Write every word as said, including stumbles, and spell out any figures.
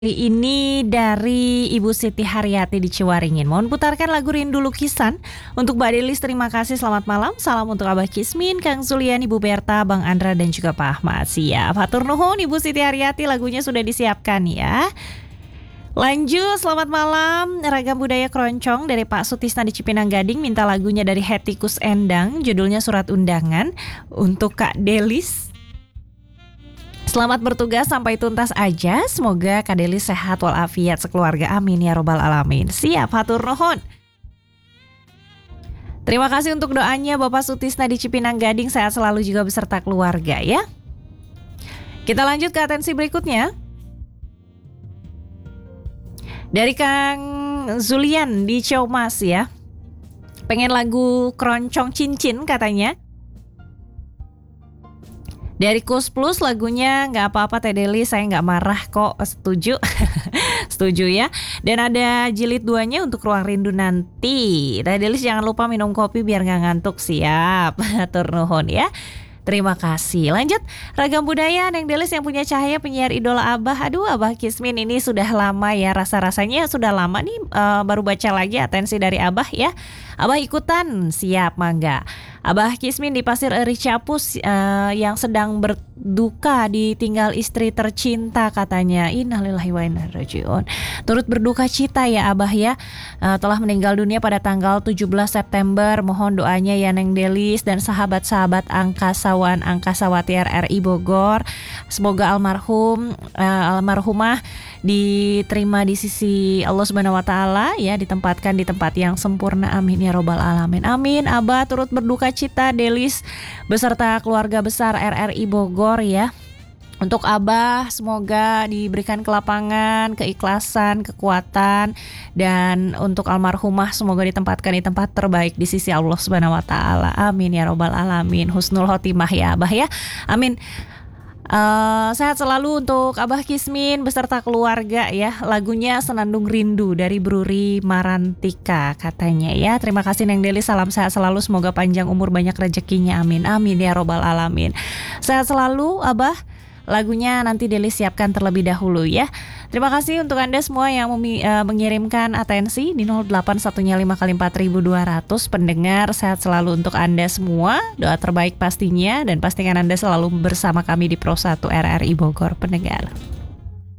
Kali ini dari Ibu Siti Haryati di Ciwaringin. Mohon putarkan lagu Rindu Lukisan. Untuk Mbak Delis, terima kasih, selamat malam. Salam untuk Abah Kismin, Kang Zulian, Ibu Berta, Bang Andra, dan juga Pak Ahmad. Siap. Hatur nuhun Ibu Siti Haryati, lagunya sudah disiapkan ya. Lanjut, selamat malam. Ragam Budaya Keroncong dari Pak Sutisna di Cipinang Gading minta lagunya dari Hetikus Endang, judulnya Surat Undangan. Untuk Kak Delis, selamat bertugas sampai tuntas aja. Semoga Kak Delis sehat walafiat sekeluarga. Amin ya robbal alamin. Siap, hatur nuhun. Terima kasih untuk doanya Bapak Sutisna di Cipinang Gading, sehat selalu juga beserta keluarga ya. Kita lanjut ke atensi berikutnya. Dari Kang Zulian di Ciamas ya. Pengen lagu Keroncong Cincin katanya. Dari Kus Plus lagunya nggak apa-apa Teh Deli, saya nggak marah kok, setuju. Setuju ya. Dan ada jilid duanya untuk Ruang Rindu nanti. Teh Deli jangan lupa minum kopi biar nggak ngantuk, siap. Hatur nuhun ya. Terima kasih. Lanjut, Ragam Budaya Neng Delis yang punya cahaya, penyiar idola Abah. Aduh, Abah Kismin ini sudah lama ya, rasa-rasanya sudah lama nih, uh, baru baca lagi atensi dari Abah ya. Abah ikutan, siap mangga. Abah Kismin di Pasir Eri Capus uh, yang sedang berduka ditinggal istri tercinta katanya. Innalillahi wa inna ilaihi raji'un. Turut berduka cita ya Abah ya, uh, telah meninggal dunia pada tanggal tujuh belas September. Mohon doanya ya Neng Delis dan sahabat-sahabat angkasawan Angkasawati R R I Bogor. Semoga almarhum uh, almarhumah diterima di sisi Allah Subhanahu wa taala ya, ditempatkan di tempat yang sempurna. Amin ya robbal alamin. Amin. Abah turut berduka cita Delis beserta keluarga besar R R I Bogor ya. Untuk Abah semoga diberikan kelapangan, keikhlasan, kekuatan, dan untuk almarhumah semoga ditempatkan di tempat terbaik di sisi Allah Subhanahu wa taala. Amin ya robbal alamin. Husnul khotimah ya Abah ya. Amin. Uh, sehat selalu untuk Abah Kismin beserta keluarga ya. Lagunya Senandung Rindu dari Bruri Marantika katanya ya. Terima kasih Neng Deli, salam sehat selalu, semoga panjang umur banyak rezekinya. Amin amin ya robbal alamin. Sehat selalu Abah. Lagunya nanti Deli siapkan terlebih dahulu ya. Terima kasih untuk Anda semua yang memi- uh, mengirimkan atensi di nol delapan satu lima kali empat ribu dua ratus. Pendengar, sehat selalu untuk Anda semua. Doa terbaik pastinya, dan pastikan Anda selalu bersama kami di Pro satu R R I Bogor pendengar.